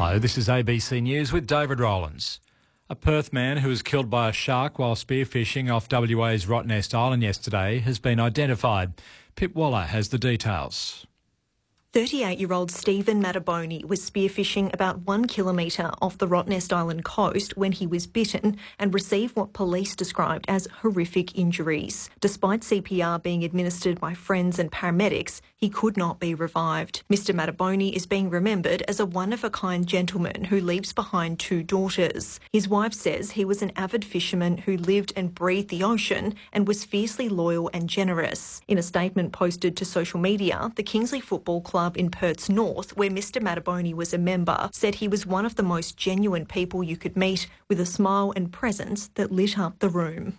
Hello, this is ABC News with David Rowlands. A Perth man who was killed by a shark while spearfishing off WA's Rottnest Island yesterday has been identified. Pip Waller has the details. 38-year-old Stephen Mataboni was spearfishing about 1 kilometre off the Rottnest Island coast when he was bitten and received what police described as horrific injuries. Despite CPR being administered by friends and paramedics, he could not be revived. Mr Mataboni is being remembered as a one-of-a-kind gentleman who leaves behind 2 daughters. His wife says he was an avid fisherman who lived and breathed the ocean and was fiercely loyal and generous. In a statement posted to social media, the Kingsley Football Club in Perth's north, where Mr Mataboni was a member, said he was one of the most genuine people you could meet, with a smile and presence that lit up the room.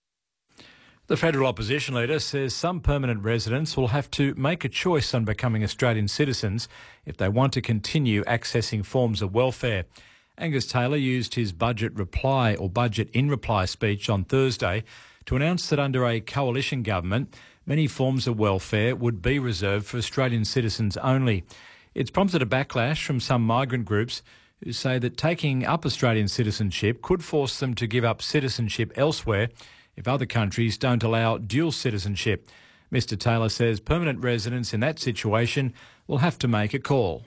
The federal opposition leader says some permanent residents will have to make a choice on becoming Australian citizens if they want to continue accessing forms of welfare. Angus Taylor used his budget in reply speech on Thursday to announce that under a coalition government, many forms of welfare would be reserved for Australian citizens only. It's prompted a backlash from some migrant groups who say that taking up Australian citizenship could force them to give up citizenship elsewhere if other countries don't allow dual citizenship. Mr Taylor says permanent residents in that situation will have to make a call.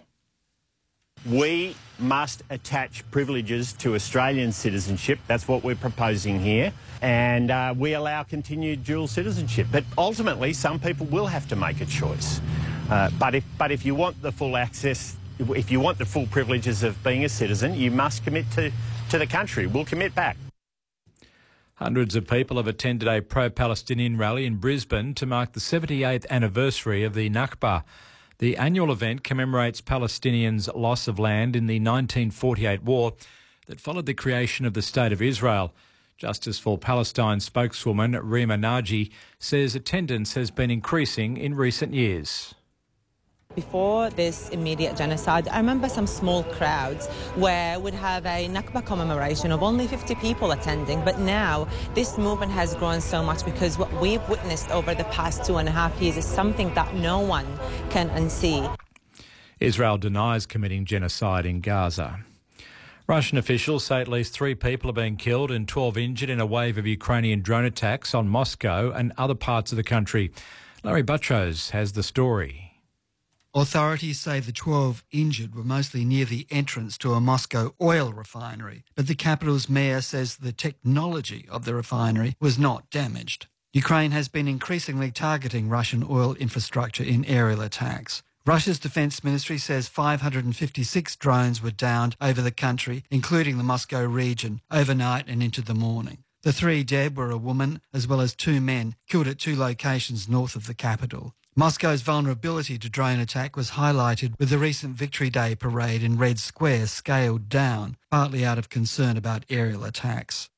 We must attach privileges to Australian citizenship. That's what we're proposing here. And we allow continued dual citizenship. But ultimately, some people will have to make a choice. But if you want the full access, if you want the full privileges of being a citizen, you must commit to the country. We'll commit back. Hundreds of people have attended a pro-Palestinian rally in Brisbane to mark the 78th anniversary of the Nakba. The annual event commemorates Palestinians' loss of land in the 1948 war that followed the creation of the State of Israel. Justice for Palestine spokeswoman Rima Naji says attendance has been increasing in recent years. Before this immediate genocide, I remember some small crowds where we'd have a Nakba commemoration of only 50 people attending, but now this movement has grown so much because what we've witnessed over the past 2.5 years is something that no one can unsee. Israel denies committing genocide in Gaza. Russian officials say at least 3 people are being killed and 12 injured in a wave of Ukrainian drone attacks on Moscow and other parts of the country. Larry Buttrose has the story. Authorities say the 12 injured were mostly near the entrance to a Moscow oil refinery, but the capital's mayor says the technology of the refinery was not damaged. Ukraine has been increasingly targeting Russian oil infrastructure in aerial attacks. Russia's defence ministry says 556 drones were downed over the country, including the Moscow region, overnight and into the morning. The 3 dead were a woman as well as 2 men killed at 2 locations north of the capital. Moscow's vulnerability to drone attack was highlighted with the recent Victory Day parade in Red Square scaled down, partly out of concern about aerial attacks.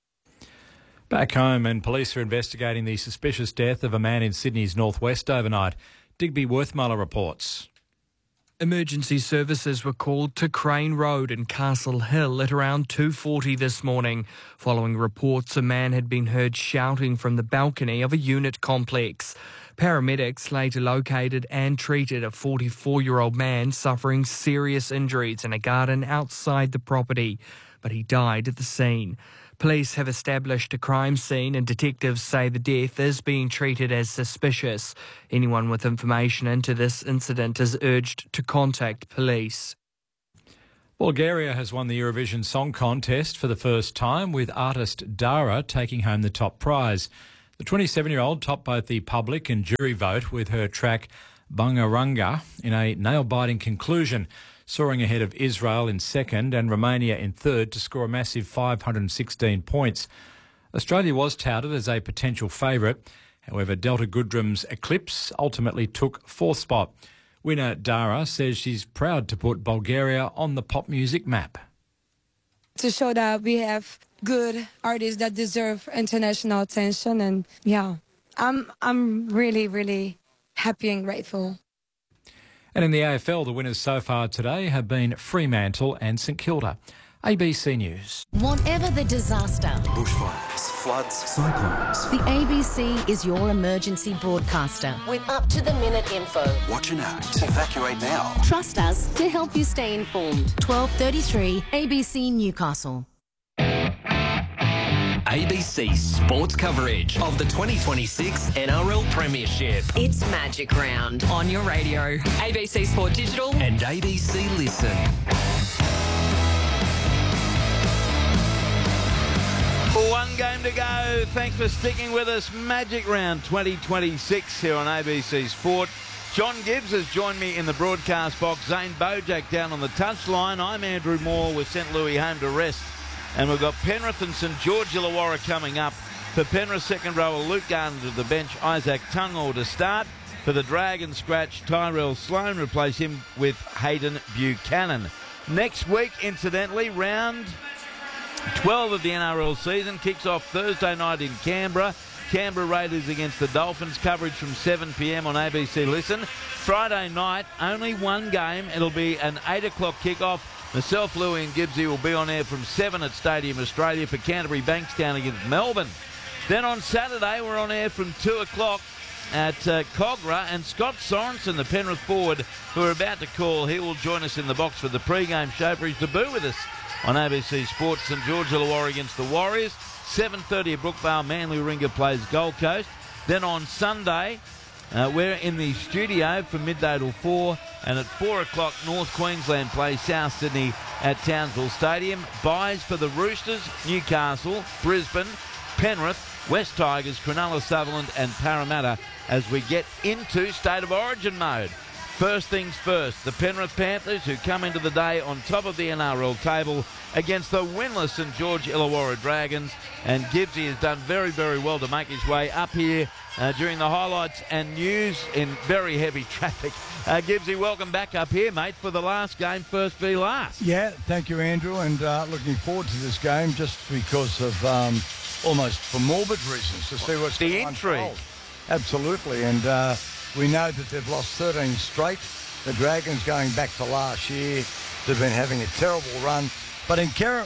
Back home, and police are investigating the suspicious death of a man in Sydney's northwest overnight. Digby Worthmuller reports. Emergency services were called to Crane Road in Castle Hill at around 2:40 this morning, following reports a man had been heard shouting from the balcony of a unit complex. Paramedics later located and treated a 44-year-old man suffering serious injuries in a garden outside the property, but he died at the scene. Police have established a crime scene and detectives say the death is being treated as suspicious. Anyone with information into this incident is urged to contact police. Bulgaria has won the Eurovision Song Contest for the first time, with artist Dara taking home the top prize. The 27-year-old topped both the public and jury vote with her track Bungaranga in a nail-biting conclusion, soaring ahead of Israel in second and Romania in third to score a massive 516 points. Australia was touted as a potential favourite. However, Delta Goodrum's Eclipse ultimately took 4th spot. Winner Dara says she's proud to put Bulgaria on the pop music map. To show that we have good artists that deserve international attention, and I'm really, really happy and grateful. And in the AFL, the winners so far today have been Fremantle and St Kilda. ABC News. Whatever the disaster, bushfires, floods, cyclones, the ABC is your emergency broadcaster with up-to-the-minute info. Watch and act. Evacuate now. Trust us to help you stay informed. 12:33 ABC Newcastle. ABC sports coverage of the 2026 NRL Premiership. It's Magic Round on your radio, ABC Sport Digital and ABC Listen. One game to go. Thanks for sticking with us. Magic Round 2026 here on ABC Sport. John Gibbs has joined me in the broadcast box. Zane Bojack down on the touchline. I'm Andrew Moore with St Louis home to rest. And we've got Penrith and St George Illawarra coming up. For Penrith, second rower Luke Garner to the bench, Isaac Tungor to start. For the Dragons scratch, Tyrell Sloan replace him with Hayden Buchanan. Next week, incidentally, round 12 of the NRL season kicks off Thursday night in Canberra. Canberra Raiders against the Dolphins. Coverage from 7 p.m. on ABC Listen. Friday night, only one game. It'll be an 8 o'clock kickoff. Myself, Louie and Gibbsy will be on air from 7 at Stadium Australia for Canterbury Bankstown against Melbourne. Then on Saturday, we're on air from 2 o'clock at Cogra, and Scott Sorensen, the Penrith forward, who are about to call, he will join us in the box for the pre-game show for his debut with us on ABC Sports. St George Illawarra against the Warriors. 7:30 at Brookvale, Manly Warringah plays Gold Coast. Then on Sunday, we're in the studio from midday till 4, and at 4 o'clock, North Queensland plays South Sydney at Townsville Stadium. Buys for the Roosters, Newcastle, Brisbane, Penrith, West Tigers, Cronulla, Sutherland and Parramatta as we get into State of Origin mode. First things first, the Penrith Panthers, who come into the day on top of the NRL table against the winless St George Illawarra Dragons. And Gibbsy has done very, very well to make his way up here during the highlights and news in very heavy traffic. Gibbsy, welcome back up here, mate, for the last game, first v last. Yeah, thank you, Andrew, and looking forward to this game just because of almost for morbid reasons, to see what's the intrigue. Unfold. Absolutely, and we know that they've lost 13 straight. The Dragons, going back to last year, they've been having a terrible run. But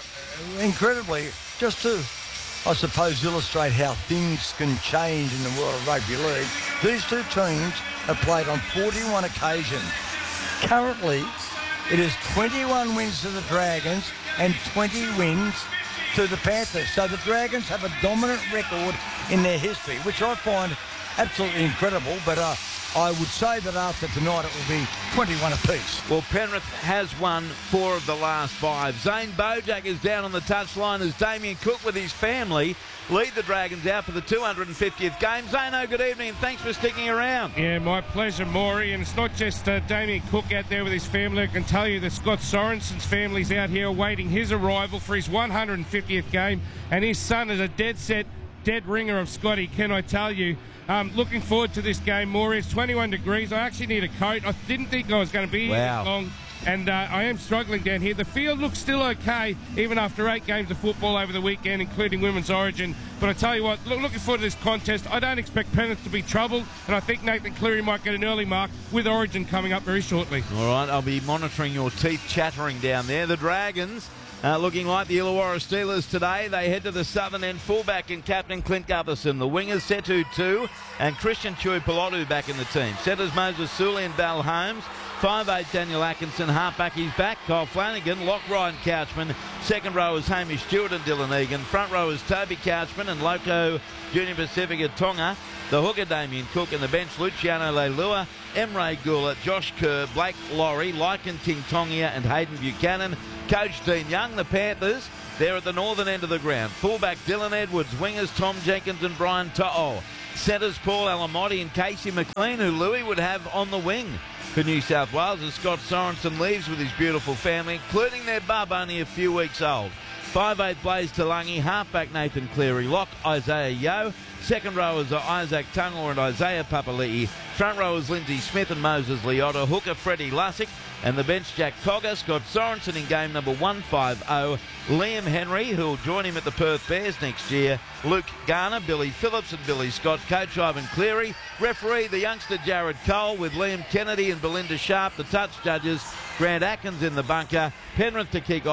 incredibly, just to, I suppose, illustrate how things can change in the world of rugby league, these two teams have played on 41 occasions. Currently, it is 21 wins to the Dragons and 20 wins to the Panthers. So the Dragons have a dominant record in their history, which I find absolutely incredible, but I would say that after tonight it will be 21 apiece. Well, Penrith has won 4 of the last 5. Zane Bojack is down on the touchline as Damien Cook with his family lead the Dragons out for the 250th game. Zane, good evening and thanks for sticking around. Yeah, my pleasure, Maury. And it's not just Damien Cook out there with his family. I can tell you that Scott Sorensen's family's out here awaiting his arrival for his 150th game. And his son is a dead ringer of Scotty, can I tell you. Looking forward to this game, Maury. It's 21 degrees. I actually need a coat. I didn't think I was going to be here this long, and I am struggling down here. The field looks still okay, even after 8 games of football over the weekend, including Women's Origin. But I tell you what, looking forward to this contest. I don't expect Penrith to be troubled, and I think Nathan Cleary might get an early mark with Origin coming up very shortly. All right, I'll be monitoring your teeth chattering down there. The Dragons looking like the Illawarra Steelers today. They head to the southern end. Fullback and captain Clint Gutherson. The wingers Setu 2 and Christian Chui-Pilotu back in the team. Setters Moses Suli and Val Holmes. 5'8" Daniel Atkinson. Halfback he's back. Kyle Flanagan. Lock Ryan Couchman. Second row is Hamish Stewart and Dylan Egan. Front row is Toby Couchman and Loco Junior Pacifica Tonga. The hooker Damien Cook and the bench Luciano Leilua, Emre Gula, Josh Kerr, Blake Laurie, Lycan King Tongia and Hayden Buchanan. Coach Dean Young. The Panthers, they're at the northern end of the ground. Fullback Dylan Edwards, wingers Tom Jenkins and Brian To'o. Centres Paul Alamotti and Casey McLean, who Louis would have on the wing for New South Wales as Scott Sorensen leaves with his beautiful family, including their bub, only a few weeks old. 5'8" Blaze Talangi, halfback Nathan Cleary, lock Isaiah Yeo. Second rowers are Isaac Tungor and Isaiah Papali'i. Front rowers Lindsay Smith and Moses Liotta. Hooker Freddie Lussick. And the bench Jack Cogger, Scott Sorensen in game number 150. Liam Henry, who will join him at the Perth Bears next year. Luke Garner, Billy Phillips and Billy Scott. Coach Ivan Cleary. Referee the youngster Jared Cole with Liam Kennedy and Belinda Sharp. The touch judges Grant Atkins in the bunker. Penrith to kick off.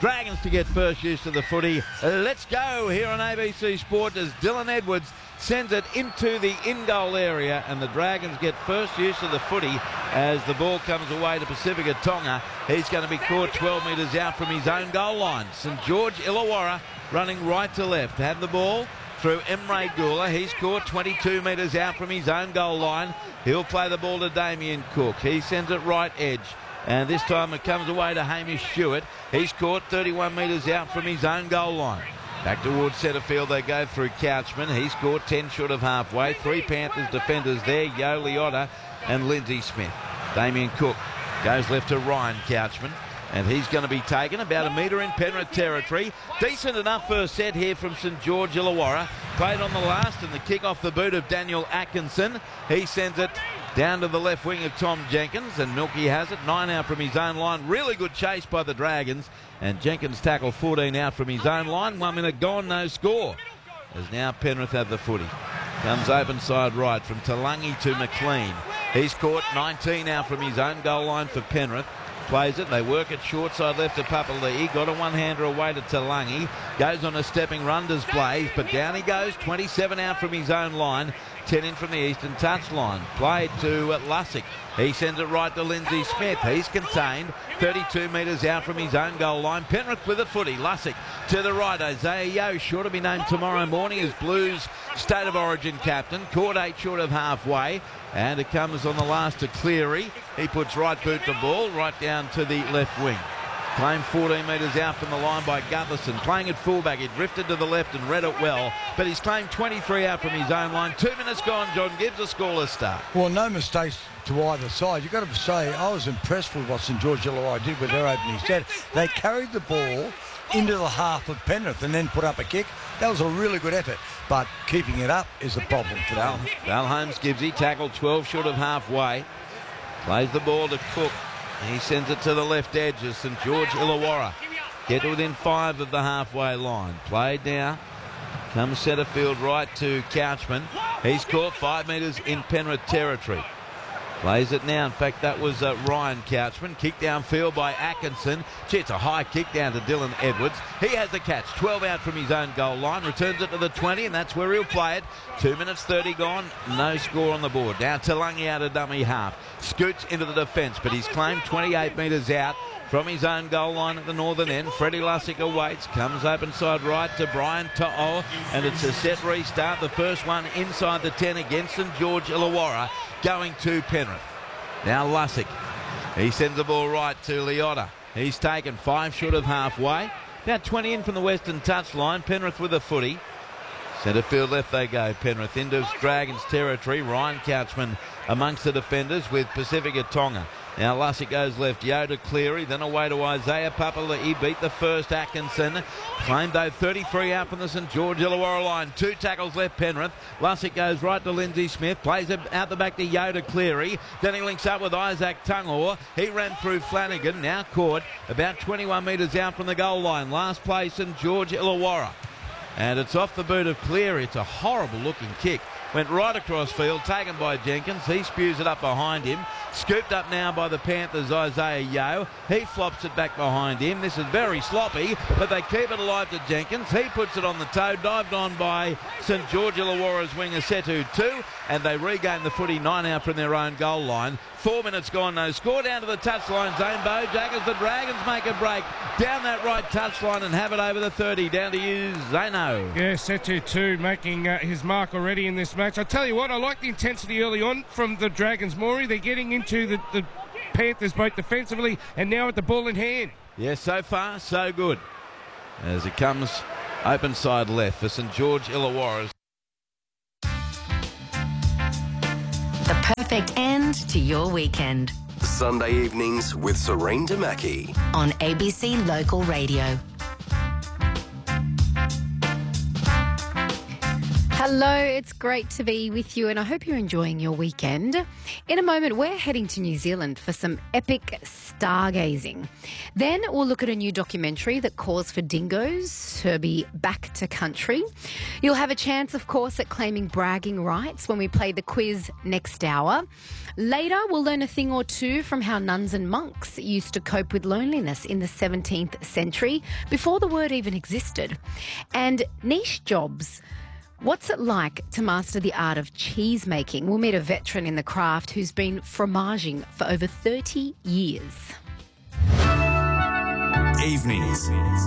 Dragons to get first use of the footy. Let's go here on ABC Sport as Dylan Edwards sends it into the in-goal area, and the Dragons get first use of the footy as the ball comes away to Pacifica Tonga. He's going to be caught 12 metres out from his own goal line. St George Illawarra running right to left. Have the ball through Emre Gula. He's caught 22 metres out from his own goal line. He'll play the ball to Damien Cook. He sends it right edge. And this time it comes away to Hamish Stewart. He's caught 31 metres out from his own goal line. Back towards centre field they go through Couchman. He's caught 10 short of halfway. 3 Panthers defenders there, Yo Leota and Lindsay Smith. Damien Cook goes left to Ryan Couchman, and he's going to be taken about a metre in Penrith territory. Decent enough first set here from St George Illawarra. Played on the last, and the kick off the boot of Daniel Atkinson. He sends it down to the left wing of Tom Jenkins, and Milky has it 9 out from his own line. Really good chase by the Dragons, and Jenkins tackled 14 out from his own line. 1 minute gone, no score, as now Penrith have the footy. Comes open side right from Talangi to McLean. He's caught 19 out from his own goal line for Penrith. Plays it, they work it short side left to Papali'i. Got a one-hander away to Talangi. Goes on a stepping run, does Blaze, but down he goes, 27 out from his own line. 10 in from the eastern touchline. Played to Lussick. He sends it right to Lindsay Smith. He's contained 32 metres out from his own goal line. Penrith with a footy. Lussick to the right. Isaiah Yeo sure to be named tomorrow morning as Blues State of Origin captain. Caught 8 short of halfway. And it comes on the last to Cleary. He puts right boot to ball right down to the left wing. Claimed 14 metres out from the line by Gutherson. Playing at fullback, he drifted to the left and read it well. But he's claimed 23 out from his own line. 2 minutes gone, John Gibbs, a scoreless start. Well, no mistakes to either side. You've got to say, I was impressed with what St George Illawarra did with their opening set. They carried the ball into the half of Penrith and then put up a kick. That was a really good effort, but keeping it up is a problem for them. Val Holmes gives he tackled 12 short of halfway. Plays the ball to Cook. He sends it to the left edge as St George Illawarra get to within 5 of the halfway line. Played now. Comes centre field right to Couchman. He's caught 5 metres in Penrith territory. Plays it now. In fact, that was Ryan Couchman. Kick downfield by Atkinson. Gee, it's a high kick down to Dylan Edwards. He has the catch. 12 out from his own goal line. Returns it to the 20, and that's where he'll play it. 2 minutes 30 gone. No score on the board. Now Talangi out of dummy half. Scoots into the defence, but he's claimed 28 metres out from his own goal line at the northern end. Freddie Lussick awaits. Comes open side right to Brian To'o, and it's a set restart. The first one inside the 10 against St George Illawarra, going to Penrith. Now Lussick. He sends the ball right to Leota. He's taken 5 short of halfway. About 20 in from the western touchline. Penrith with a footy. Centre field left they go. Penrith into Dragons territory. Ryan Couchman amongst the defenders with Pacifica Tonga. Now Lussick goes left, Yo to Cleary, then away to Isaiah Papali'i. Beat the first Atkinson. Claimed though 33 out from the St George Illawarra line. 2 tackles left Penrith. Lussick goes right to Lindsay Smith. Plays it out the back to Yo to Cleary. Then he links up with Isaac Tungor. He ran through Flanagan. Now caught about 21 metres out from the goal line. Last play St George Illawarra. And it's off the boot of Cleary. It's a horrible looking kick. Went right across field, taken by Jenkins. He spews it up behind him. Scooped up now by the Panthers, Isaiah Yeo. He flops it back behind him. This is very sloppy, but they keep it alive to Jenkins. He puts it on the toe, dived on by St George Illawarra's winger, Setu 2, and they regain the footy 9 out from their own goal line. 4 minutes gone, no score. Down to the touchline zone, Bojack, as the Dragons make a break down that right touchline and have it over the 30. Down to you, Zeno. Yeah, Setu 2 making his mark already in this match. I tell you what, I like the intensity early on from the Dragons, Maury. They're getting into the Panthers both defensively and now with the ball in hand. Yeah, so far, so good. As it comes open side left for St George Illawarra. The perfect end to your weekend. Sunday evenings with Serene Damaki on ABC Local Radio. Hello, it's great to be with you and I hope you're enjoying your weekend. In a moment, we're heading to New Zealand for some epic stargazing. Then we'll look at a new documentary that calls for dingoes to be back to country. You'll have a chance, of course, at claiming bragging rights when we play the quiz next hour. Later, we'll learn a thing or two from how nuns and monks used to cope with loneliness in the 17th century before the word even existed. And niche jobs. What's it like to master the art of cheese making? We'll meet a veteran in the craft who's been fromaging for over 30 years. Evenings.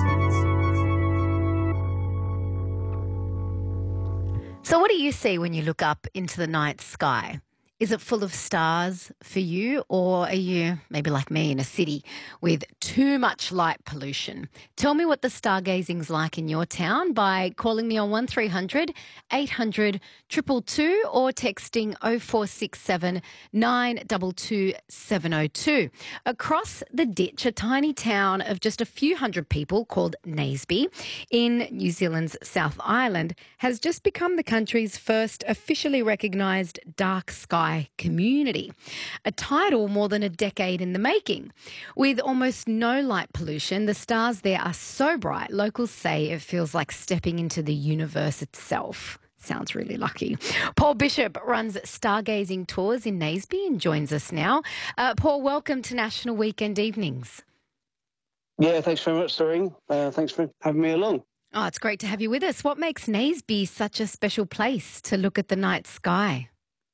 So what do you see when you look up into the night sky? Is it full of stars for you, or are you maybe like me in a city with too much light pollution? Tell me what the stargazing's like in your town by calling me on 1300 800 222 or texting 0467 922 702. Across the ditch, a tiny town of just a few hundred people called Naseby in New Zealand's South Island has just become the country's first officially recognised dark sky community, a title more than a decade in the making. With almost no light pollution, the stars there are so bright, locals say it feels like stepping into the universe itself. Sounds really lucky. Paul Bishop runs stargazing tours in Naseby and joins us now. Paul, welcome to National Weekend Evenings. Yeah, thanks very much, Serene. Thanks for having me along. Oh, it's great to have you with us. What makes Naseby such a special place to look at the night sky?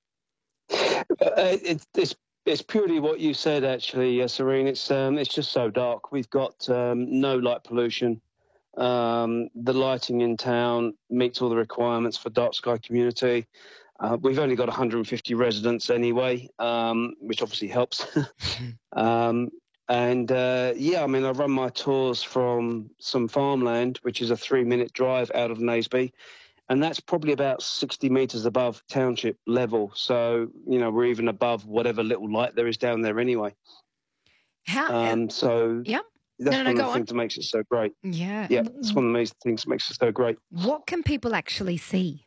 It's purely what you said, actually, Serene. It's just so dark. We've got no light pollution. The lighting in town meets all the requirements for dark sky community. We've only got 150 residents anyway, which obviously helps. I run my tours from some farmland, which is a 3-minute drive out of Naseby. And that's probably about 60 metres above township level. So, we're even above whatever little light there is down there anyway. How? Yeah. That's one of the things that makes it so great. Yeah. Yeah, it's one of the things that makes it so great. What can people actually see?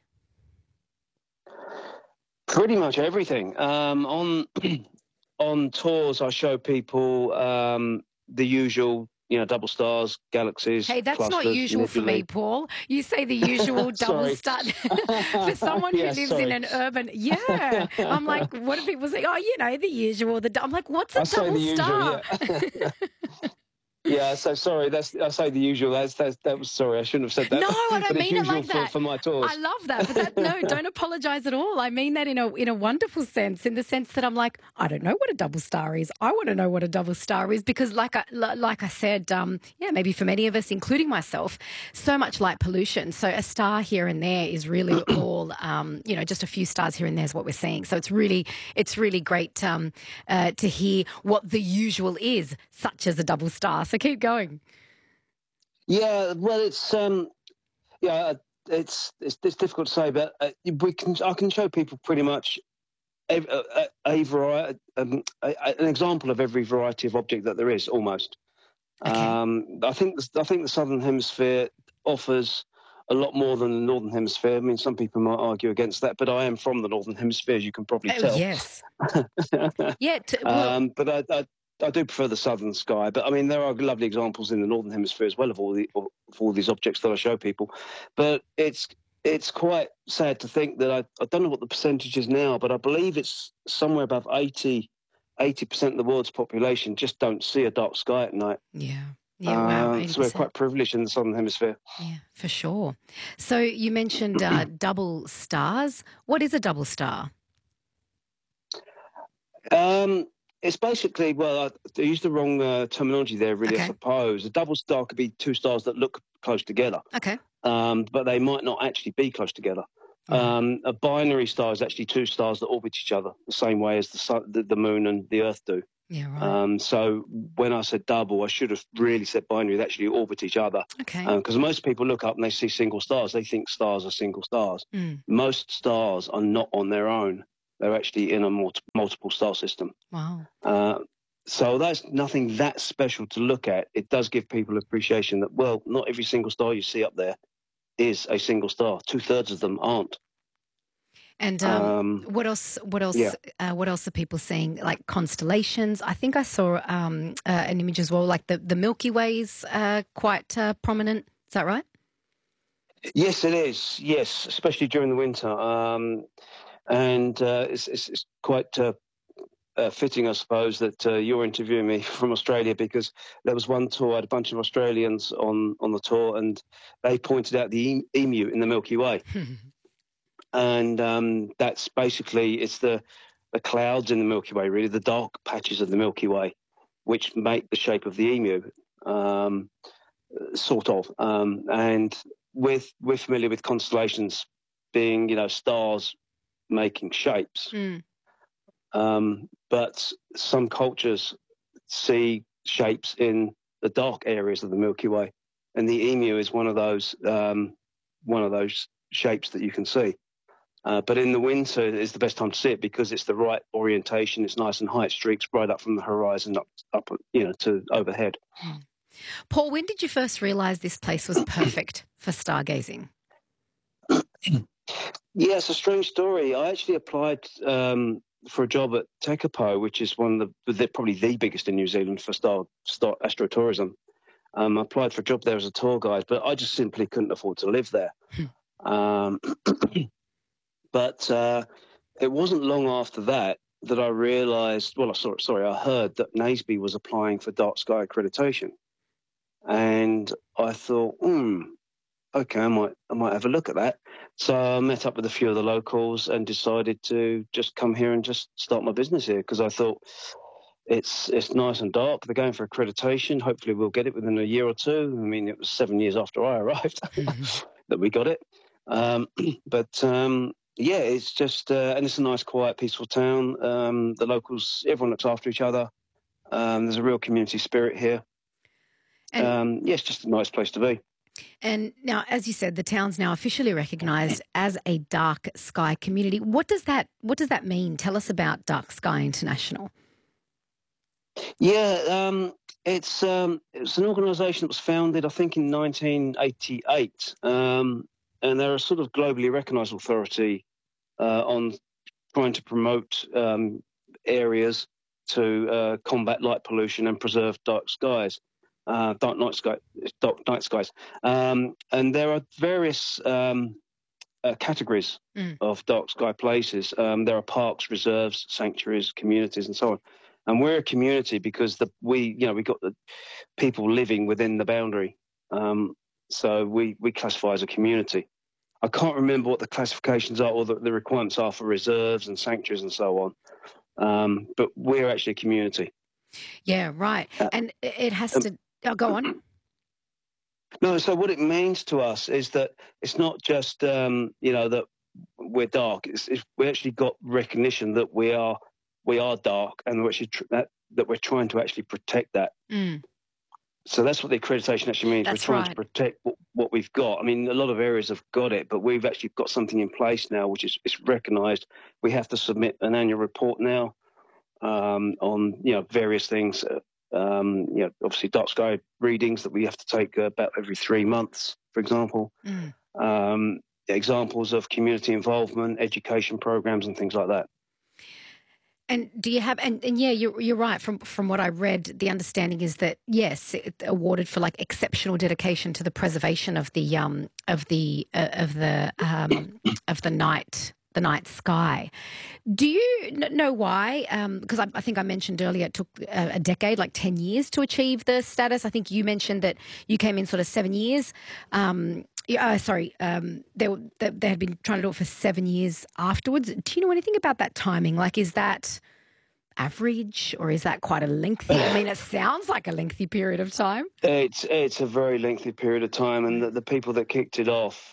Pretty much everything. On tours, I show people the usual, double stars, galaxies. Hey, that's clusters, not usual for me, Paul. You say the usual double star. For someone who lives in an urban, I'm like, what do people say? Oh, the usual. I'm like, what's a double star? Yeah, so sorry. I say the usual. That was sorry. I shouldn't have said that. No, I don't mean it like that. For my tours. I love that, but don't apologise at all. I mean that in a wonderful sense, in the sense that I'm like, I don't know what a double star is. I want to know what a double star is because, like I said, maybe for many of us, including myself, so much light pollution. So a star here and there is really all, just a few stars here and there is what we're seeing. So it's really great to hear what the usual is, such as a double star. So keep going. Yeah, well, it's difficult to say, but I can show people pretty much a variety, an example of every variety of object that there is, almost. Okay. I think the Southern Hemisphere offers a lot more than the Northern Hemisphere. I mean, some people might argue against that, but I am from the Northern Hemisphere, as you can probably tell. Yes. But I do prefer the southern sky, but I mean there are lovely examples in the northern hemisphere as well of all these objects that I show people. But it's quite sad to think that I don't know what the percentage is now, but I believe it's somewhere above 80% of the world's population just don't see a dark sky at night. Yeah. Yeah, wow. 80%. So we're quite privileged in the southern hemisphere. Yeah, for sure. So you mentioned double stars. What is a double star? It's basically, I used the wrong terminology there, really, I suppose. A double star could be two stars that look close together. Okay. But they might not actually be close together. A binary star is actually two stars that orbit each other, the same way as the moon and the Earth do. Yeah, right. So when I said double, I should have really said binary. They actually orbit each other. Okay. Because most people look up and they see single stars. They think stars are single stars. Most stars are not on their own. They're actually in a multiple star system. Wow. So that's nothing that special to look at. It does give people appreciation that, not every single star you see up there is a single star. 2/3 of them aren't. And what else? What else are people seeing? Like constellations. I think I saw an image as well. Like the Milky Way's quite prominent. Is that right? Yes, it is. Yes, especially during the winter. And it's quite fitting, I suppose, that you're interviewing me from Australia, because there was one tour, I had a bunch of Australians on the tour, and they pointed out the emu in the Milky Way. And that's basically, it's the clouds in the Milky Way, really, the dark patches of the Milky Way, which make the shape of the emu, sort of. And we're familiar with constellations being, stars making shapes. But some cultures see shapes in the dark areas of the Milky Way, and the emu is one of those shapes that you can see. But in the winter is the best time to see it, because it's the right orientation. It's nice and high. It streaks right up from the horizon up to overhead. Paul, when did you first realise this place was perfect for stargazing? Yeah, it's a strange story. I actually applied for a job at Tekapo, which is one of probably the biggest in New Zealand for star astrotourism. I applied for a job there as a tour guide, but I just simply couldn't afford to live there. But it wasn't long after that I realised, I heard that Naseby was applying for dark sky accreditation. And I thought, okay, I might have a look at that. So I met up with a few of the locals and decided to just come here and just start my business here, because I thought it's nice and dark. They're going for accreditation. Hopefully we'll get it within a year or two. I mean, it was 7 years after I arrived that we got it. Yeah, it's just, and it's a nice, quiet, peaceful town. The locals, everyone looks after each other. There's a real community spirit here. And it's just a nice place to be. And now, as you said, the town's now officially recognised as a dark sky community. What does that mean? Tell us about Dark Sky International. Yeah, it's an organisation that was founded, I think, in 1988, and they're a sort of globally recognised authority on trying to promote areas to combat light pollution and preserve dark skies. Dark night skies. And there are various categories of dark sky places. There are parks, reserves, sanctuaries, communities, and so on. And we're a community because we got the people living within the boundary. So we classify as a community. I can't remember what the classifications are or the requirements are for reserves and sanctuaries and so on. But we're actually a community. Yeah, right. And it has to... Oh, go on. No, so what it means to us is that it's not just, that we're dark. We actually got recognition that we are dark, and we're actually that we're trying to actually protect that. So that's what the accreditation actually means. We're trying to protect what we've got. I mean, a lot of areas have got it, but we've actually got something in place now, which is recognised. We have to submit an annual report now on various things. Obviously dark sky readings that we have to take about every 3 months, for example. Examples of community involvement, education programs and things like that. And do you have, and yeah, you're right. From what I read, the understanding is that, yes, it awarded for like exceptional dedication to the preservation of the night sky. Do you know why? Because I think I mentioned earlier it took a decade, like 10 years to achieve the status. I think you mentioned that you came in sort of 7 years. They had been trying to do it for 7 years afterwards. Do you know anything about that timing? Like, is that average or is that quite a lengthy? I mean, it sounds like a lengthy period of time. It's a very lengthy period of time, and the people that kicked it off,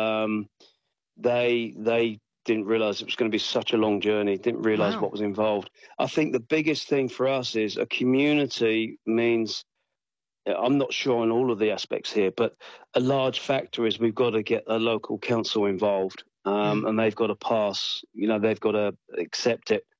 they didn't realise it was going to be such a long journey, didn't realise what was involved. I think the biggest thing for us is a community means, I'm not sure on all of the aspects here, but a large factor is we've got to get a local council involved, and they've got to pass, they've got to accept it.